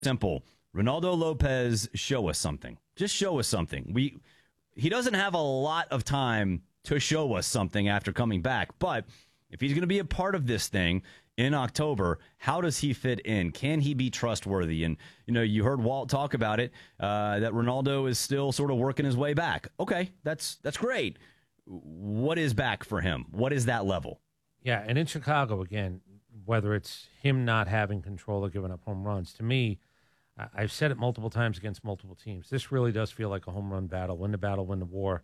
Simple. Ronaldo Lopez, show us something. Just show us something. He doesn't have a lot of time to show us something after coming back, but if he's going to be a part of this thing in October, how does he fit in? Can he be trustworthy? And, you heard Walt talk about it, that Ronaldo is still sort of working his way back. Okay, that's great. What is back for him? What is that level? Yeah, and in Chicago, again, whether it's him not having control or giving up home runs, to me, I've said it multiple times against multiple teams. This really does feel like a home run battle. Win the battle, win the war.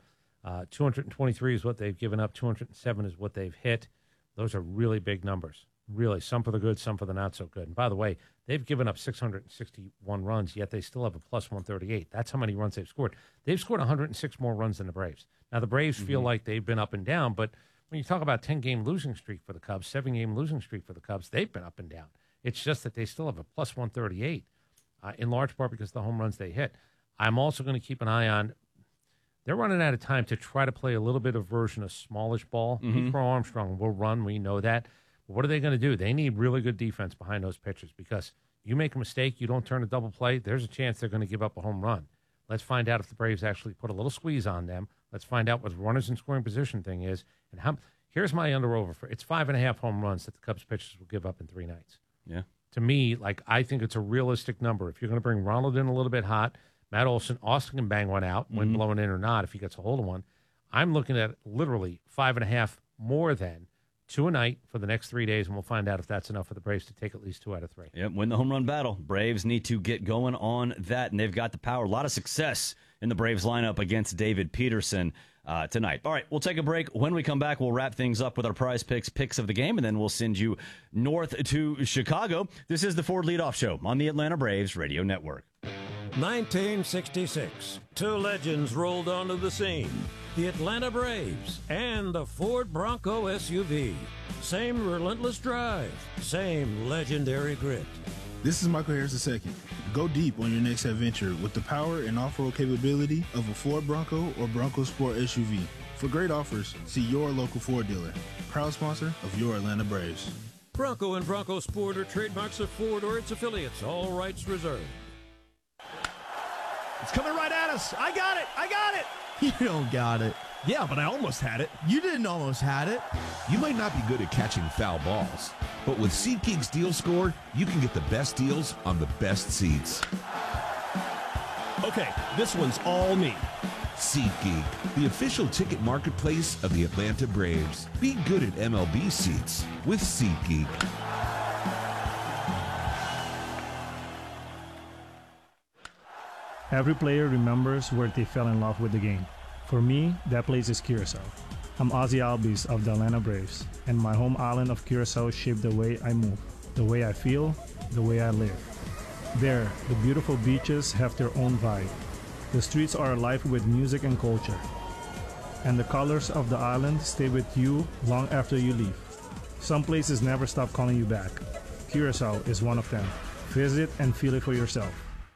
223 is what they've given up. 207 is what they've hit. Those are really big numbers. Really, some for the good, some for the not so good. And by the way, they've given up 661 runs, yet they still have a plus 138. That's how many runs they've scored. They've scored 106 more runs than the Braves. Now, the Braves feel like they've been up and down, but when you talk about 10-game losing streak for the Cubs, 7-game losing streak for the Cubs, they've been up and down. It's just that they still have a plus 138, in large part because of the home runs they hit. I'm also going to keep an eye on, they're running out of time to try to play a little bit of version of smallish ball. Pete Crow Armstrong will run, we know that. But what are they going to do? They need really good defense behind those pitchers because you make a mistake, you don't turn a double play, there's a chance they're going to give up a home run. Let's find out if the Braves actually put a little squeeze on them. Let's find out what the runners in scoring position thing is. And here's my under-over. It's 5.5 home runs that the Cubs pitchers will give up in 3 nights. Yeah. To me, I think it's a realistic number. If you're going to bring Ronald in a little bit hot, Matt Olson, Austin can bang one out, wind blowing in or not, if he gets a hold of one. I'm looking at literally 5.5 more than 2 a night for the next 3 days, and we'll find out if that's enough for the Braves to take at least 2 out of 3. Yep, win the home run battle. Braves need to get going on that, and they've got the power. A lot of success in the Braves lineup against David Peterson tonight. All right, we'll take a break. When we come back, we'll wrap things up with our prize picks of the game, and then we'll send you north to Chicago. This is the Ford Leadoff Show on the Atlanta Braves Radio Network. 1966, 2 legends rolled onto the scene. The Atlanta Braves and the Ford Bronco SUV. Same relentless drive, same legendary grit. This is Michael Harris II. Go deep on your next adventure with the power and off-road capability of a Ford Bronco or Bronco Sport SUV. For great offers, see your local Ford dealer. Proud sponsor of your Atlanta Braves. Bronco and Bronco Sport are trademarks of Ford or its affiliates. All rights reserved. It's coming right at us. I got it. You don't got it. Yeah, but I almost had it. You didn't almost had it. You might not be good at catching foul balls, but with SeatGeek's Deal Score, you can get the best deals on the best seats. Okay, this one's all me. SeatGeek, the official ticket marketplace of the Atlanta Braves. Be good at MLB seats with SeatGeek. Every player remembers where they fell in love with the game. For me, that place is Curacao. I'm Ozzy Albies of the Atlanta Braves, and my home island of Curacao shaped the way I move, the way I feel, the way I live. There, the beautiful beaches have their own vibe. The streets are alive with music and culture. And the colors of the island stay with you long after you leave. Some places never stop calling you back. Curacao is one of them. Visit and feel it for yourself.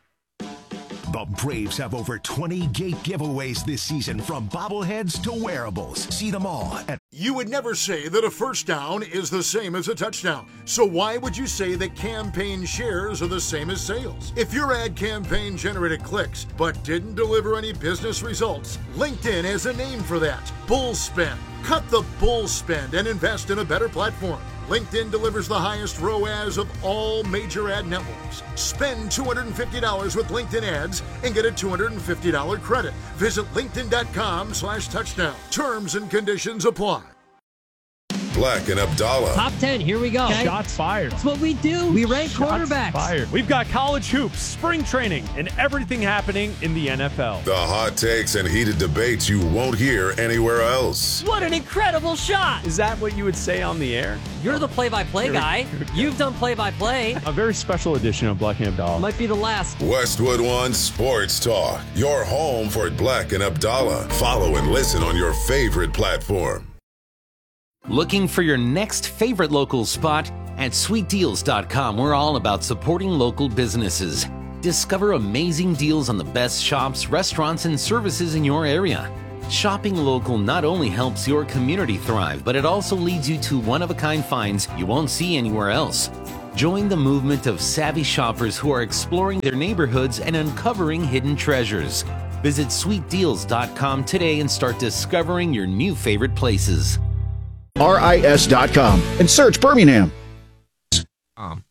The Braves have over 20 gate giveaways this season, from bobbleheads to wearables. See them all at... You would never say that a first down is the same as a touchdown. So why would you say that campaign shares are the same as sales? If your ad campaign generated clicks but didn't deliver any business results, LinkedIn has a name for that: bull spend. Cut the bull spend and invest in a better platform. LinkedIn delivers the highest ROAS of all major ad networks. Spend $250 with LinkedIn ads and get a $250 credit. Visit linkedin.com/touchdown. Terms and conditions apply. Black and Abdallah. Top 10, here we go. Okay. Shots fired. That's what we do. We rank quarterbacks. Fired. We've got college hoops, spring training, and everything happening in the NFL. The hot takes and heated debates you won't hear anywhere else. What an incredible shot. Is that what you would say on the air? You're the play-by-play guy. You've done play-by-play. A very special edition of Black and Abdallah. Might be the last. Westwood One Sports Talk. Your home for Black and Abdallah. Follow and listen on your favorite platform. Looking for your next favorite local spot? At sweetdeals.com, we're all about supporting local businesses. Discover amazing deals on the best shops, restaurants, and services in your area. Shopping local not only helps your community thrive, but it also leads you to one-of-a-kind finds you won't see anywhere else. Join the movement of savvy shoppers who are exploring their neighborhoods and uncovering hidden treasures. Visit sweetdeals.com today and start discovering your new favorite places. RIS.com and search Birmingham.